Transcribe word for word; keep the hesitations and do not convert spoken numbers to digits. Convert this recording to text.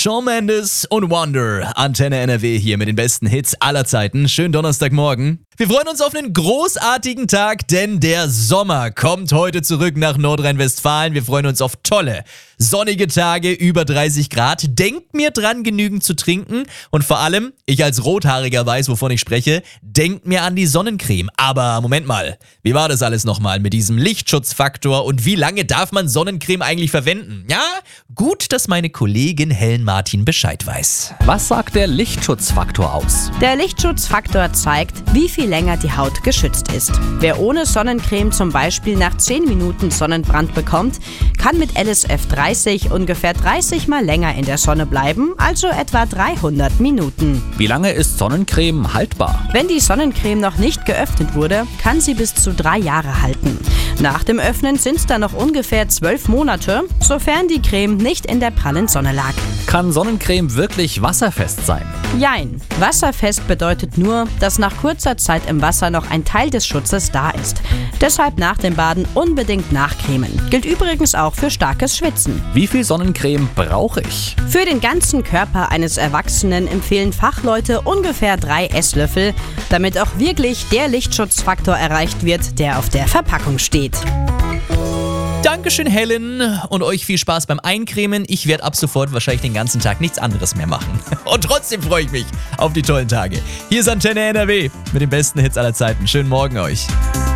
Shawn Mendes und Wonder. Antenne N R W hier mit den besten Hits aller Zeiten. Schönen Donnerstagmorgen. Wir freuen uns auf einen großartigen Tag, denn der Sommer kommt heute zurück nach Nordrhein-Westfalen. Wir freuen uns auf tolle, sonnige Tage, über dreißig Grad. Denkt mir dran, genügend zu trinken. Und vor allem, ich als Rothaariger weiß, wovon ich spreche, denkt mir an die Sonnencreme. Aber Moment mal, wie war das alles nochmal mit diesem Lichtschutzfaktor und wie lange darf man Sonnencreme eigentlich verwenden? Ja, gut, dass meine Kollegin Helen Martin Bescheid weiß. Was sagt der Lichtschutzfaktor aus? Der Lichtschutzfaktor zeigt, wie viel länger die Haut geschützt ist. Wer ohne Sonnencreme zum Beispiel nach zehn Minuten Sonnenbrand bekommt, kann mit L S F dreißig ungefähr dreißig Mal länger in der Sonne bleiben, also etwa dreihundert Minuten. Wie lange ist Sonnencreme haltbar? Wenn die Sonnencreme noch nicht geöffnet wurde, kann sie bis zu drei Jahre halten. Nach dem Öffnen sind es dann noch ungefähr zwölf Monate, sofern die Creme nicht in der prallen Sonne lag. Kann Sonnencreme wirklich wasserfest sein? Jein. Wasserfest bedeutet nur, dass nach kurzer Zeit im Wasser noch ein Teil des Schutzes da ist. Deshalb nach dem Baden unbedingt nachcremen. Gilt übrigens auch für starkes Schwitzen. Wie viel Sonnencreme brauche ich? Für den ganzen Körper eines Erwachsenen empfehlen Fachleute ungefähr drei Esslöffel, damit auch wirklich der Lichtschutzfaktor erreicht wird, der auf der Verpackung steht. Dankeschön, Helen. Und euch viel Spaß beim Eincremen. Ich werde ab sofort wahrscheinlich den ganzen Tag nichts anderes mehr machen. Und trotzdem freue ich mich auf die tollen Tage. Hier ist Antenne N R W mit den besten Hits aller Zeiten. Schönen Morgen euch.